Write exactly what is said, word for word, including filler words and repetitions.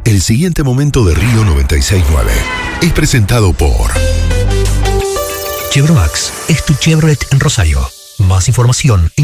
El siguiente momento de Río noventa y seis punto nueve es presentado por Chevromax es tu Chevrolet en Rosario. Más información en